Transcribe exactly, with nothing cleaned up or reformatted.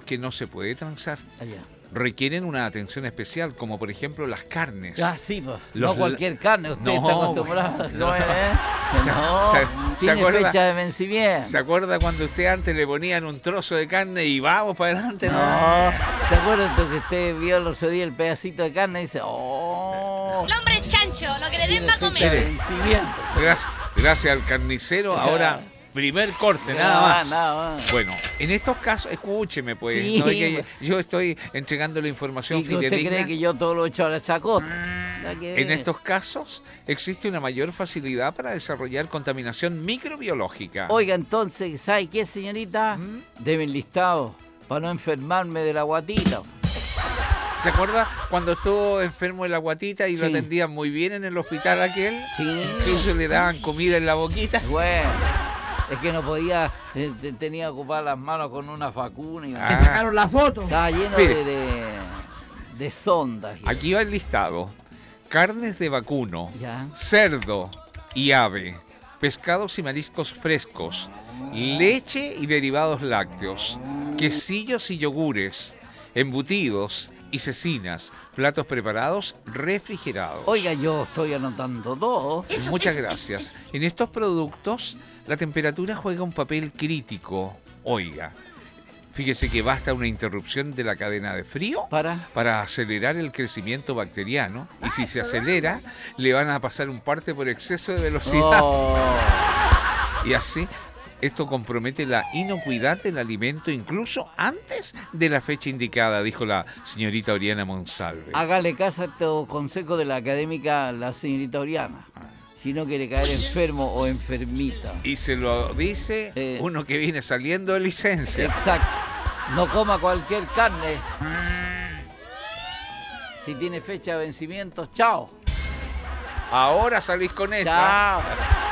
que no se puede transar. Allá. Requieren una atención especial, como por ejemplo las carnes. Ah, sí, pues. Los No cualquier carne, usted no, está acostumbrado a no. comer, ¿eh? Se- No, se- se tiene acuerda- fecha de vencimiento. ¿Se acuerda cuando usted antes le ponían un trozo de carne y vamos para adelante? No, ¿se acuerda entonces que usted vio el otro día el pedacito de carne y dice, oh, El hombre es chancho, lo que le den tiene va a fecha de comer. vencimiento? Gracias, gracias al carnicero, ahora primer corte, Ya, nada más. nada más. Bueno, en estos casos, escúcheme pues, Sí, no es que pues. yo estoy entregando la información ¿Y que usted fidedigna. cree que yo todo lo he hecho a la chacota? Nada que ver. En estos casos existe una mayor facilidad para desarrollar contaminación microbiológica. Oiga, entonces, ¿sabe qué, señorita? ¿Mm? Deben listado para no enfermarme de la guatita. ¿Se acuerda cuando estuvo enfermo de la guatita y lo Sí. atendían muy bien en el hospital aquel? Sí. Incluso le daban comida en la boquita. Bueno, es que no podía, eh, te- tenía que ocupar las manos con una facuna y Ah. Sacaron la foto. estaba lleno Mire. de, de, de sondas. y- Aquí va el listado. Carnes de vacuno, Ya. cerdo y ave, pescados y mariscos frescos, leche y derivados lácteos, quesillos y yogures, embutidos y cecinas, platos preparados refrigerados. Oiga, yo estoy anotando todo. Muchas gracias. En estos productos, la temperatura juega un papel crítico. Oiga, fíjese que basta una interrupción de la cadena de frío Para. para acelerar el crecimiento bacteriano. Y si se acelera, le van a pasar un parte por exceso de velocidad. Oh. Y así, esto compromete la inocuidad del alimento incluso antes de la fecha indicada, dijo la señorita Oriana Monsalve. Hágale caso a estos consejos de la académica, la señorita Oriana. Si no quiere caer enfermo o enfermita. Y se lo dice Eh. uno que viene saliendo de licencia. Exacto. No coma cualquier carne. Si tiene fecha de vencimiento, chao. Ahora salís con esa. Chao.